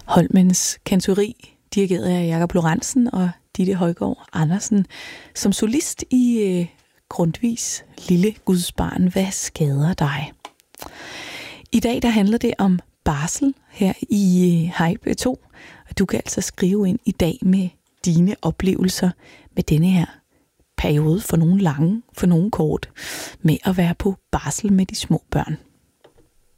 Holmens Kantori, dirigeret af Jakob Lorentzen og Ditte Højgaard Andersen, som solist i Grundtvigs Lille Guds barn, hvad skader dig? I dag der handler det om barsel her i Hype 2, og du kan altså skrive ind i dag med dine oplevelser med denne her periode, for nogle lange, for nogle kort, med at være på barsel med de små børn.